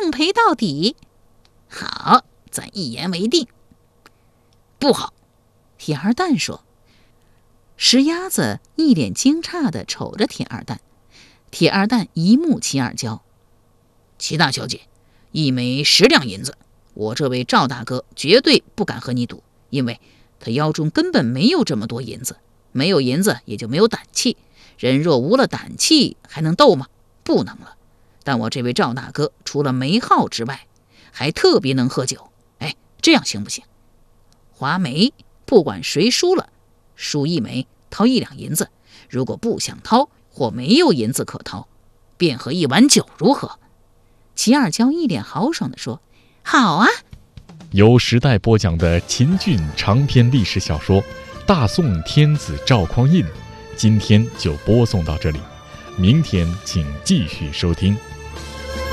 奉陪到底。 好，咱一言为定。不好， 铁二蛋说。石鸭子一脸惊诧地瞅着铁二蛋，铁二蛋一目齐二焦。 齐大小姐，一枚10两银子，我这位赵大哥绝对不敢和你赌，因为他腰中根本没有这么多银子，没有银子也就没有胆气，人若无了胆气还能斗吗？不能了。但我这位赵大哥除了没号之外，还特别能喝酒。哎，这样行不行？划眉，不管谁输了，输1枚掏1两银子，如果不想掏或没有银子可掏，便喝1碗酒，如何？ 齐二娇一脸豪爽地说：好啊。 由时代播讲的秦俊长篇历史小说《大宋天子赵匡胤》，今天就播送到这里，明天请继续收听。